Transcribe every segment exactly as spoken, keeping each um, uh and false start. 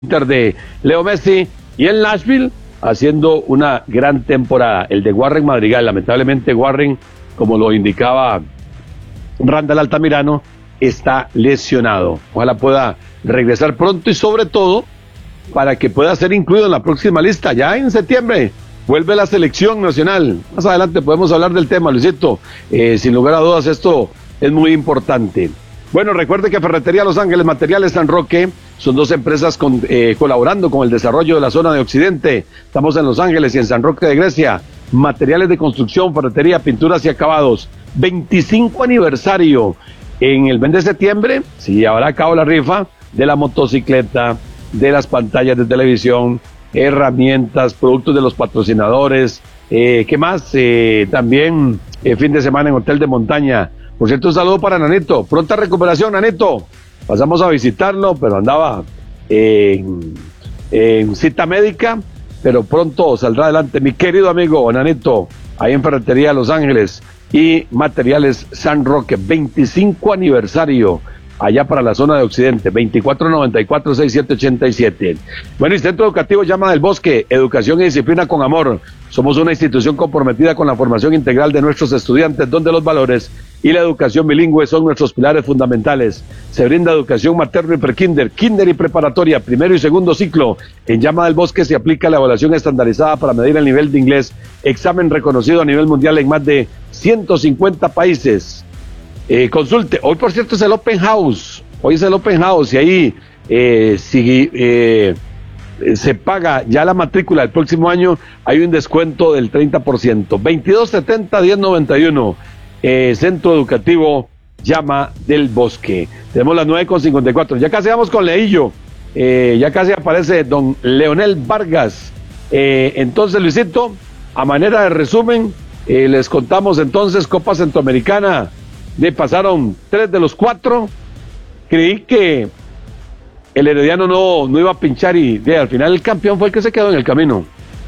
Inter de Leo Messi, y el Nashville haciendo una gran temporada. El de Warren Madrigal, lamentablemente Warren, como lo indicaba Randall Altamirano, está lesionado. Ojalá pueda regresar pronto y sobre todo para que pueda ser incluido en la próxima lista. Ya en septiembre vuelve la selección nacional. Más adelante podemos hablar del tema, Luisito. Eh, sin lugar a dudas esto es muy importante. Bueno, recuerde que Ferretería Los Ángeles, Materiales San Roque, son dos empresas con, eh, colaborando con el desarrollo de la zona de Occidente. Estamos en Los Ángeles y en San Roque de Grecia. Materiales de construcción, ferretería, pinturas y acabados. veinticinco aniversario. En el mes de septiembre se llevará a cabo la rifa de la motocicleta, de las pantallas de televisión, herramientas, productos de los patrocinadores. Eh, ¿Qué más? Eh, también eh, fin de semana en Hotel de Montaña. Por cierto, un saludo para Nanito. Pronta recuperación, Nanito. Pasamos a visitarlo, pero andaba en, en cita médica, pero pronto saldrá adelante. Mi querido amigo Nanito, ahí en Ferretería Los Ángeles y Materiales San Roque, veinticinco aniversario, allá para la zona de Occidente, veinticuatro noventa y cuatro, sesenta y siete ochenta y siete. Bueno, y Centro Educativo Llama del Bosque, educación y disciplina con amor. Somos una institución comprometida con la formación integral de nuestros estudiantes, donde los valores y la educación bilingüe son nuestros pilares fundamentales. Se brinda educación materno y prekinder, kinder y preparatoria, primero y segundo ciclo. En Llama del Bosque se aplica la evaluación estandarizada para medir el nivel de inglés, examen reconocido a nivel mundial en más de ciento cincuenta países. Eh, consulte, hoy por cierto es el Open House, hoy es el Open House y ahí eh, si eh, se paga ya la matrícula del próximo año, hay un descuento del treinta por ciento. veintidós setenta, diez noventa y uno, eh, Centro Educativo Llama del Bosque. Tenemos las nueve con cincuenta y cuatro, ya casi vamos con Leillo, eh, ya casi aparece don Leonel Vargas. Eh, entonces, Luisito, a manera de resumen, eh, les contamos entonces Copa Centroamericana. Le pasaron tres de los cuatro. Creí que el Herediano no, no iba a pinchar y de, al final el campeón fue el que se quedó en el camino.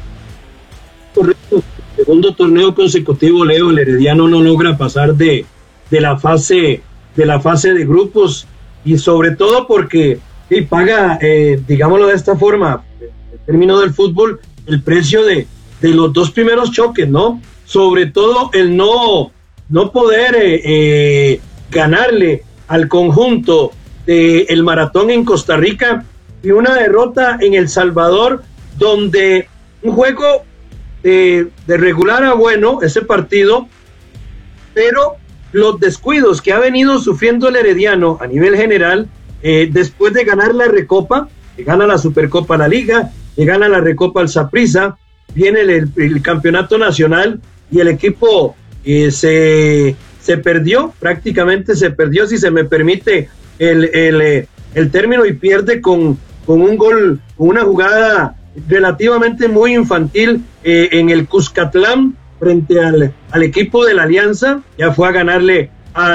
Correcto. Segundo torneo consecutivo, Leo, el Herediano no logra pasar de, de la fase de la fase de grupos, y sobre todo porque sí, paga, eh, digámoslo de esta forma, en términos del fútbol, el precio de, de los dos primeros choques, ¿no? Sobre todo el no no poder eh, eh, ganarle al conjunto del Maratón en Costa Rica, y una derrota en El Salvador, donde un juego eh, de regular a bueno ese partido, pero los descuidos que ha venido sufriendo el Herediano a nivel general, eh, después de ganar la Recopa, que gana la Supercopa La Liga, que gana la Recopa al Saprissa, viene el, el, el campeonato nacional y el equipo Eh, se, se perdió, prácticamente se perdió, si se me permite el, el, el término, y pierde con, con un gol, con una jugada relativamente muy infantil eh, en el Cuscatlán frente al, al equipo de la Alianza. Ya fue a ganarle